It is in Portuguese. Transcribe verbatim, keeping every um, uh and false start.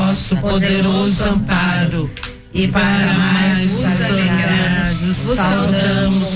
vosso poderoso amparo, e para mais vos alegrar, vos saudamos